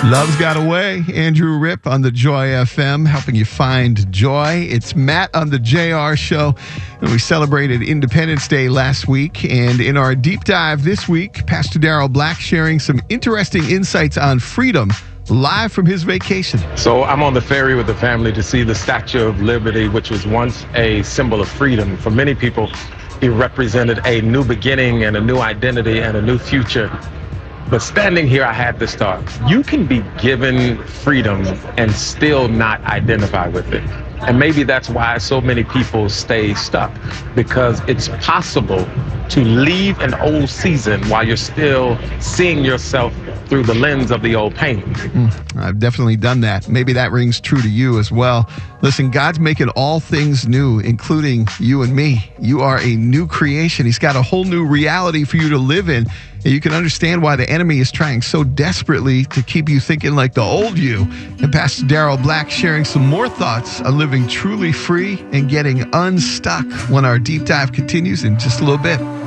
Love's Got Away, Andrew Ripp on the Joy FM, helping you find joy. It's Matt on the JR Show, and we celebrated Independence Day last week. And in our deep dive this week, Pastor Daryl Black sharing some interesting insights on freedom, live from his vacation. So I'm on the ferry with the family to see the Statue of Liberty, which was once a symbol of freedom. For many people, it represented a new beginning and a new identity and a new future. But standing here, I had this thought. You can be given freedom and still not identify with it. And maybe that's why so many people stay stuck, because it's possible to leave an old season while you're still seeing yourself through the lens of the old painting. I've definitely done that. Maybe that rings true to you as well. Listen, God's making all things new, including you and me. You are a new creation. He's got a whole new reality for you to live in. And you can understand why the enemy is trying so desperately to keep you thinking like the old you. And Pastor Daryl Black sharing some more thoughts on living truly free and getting unstuck when our deep dive continues in just a little bit.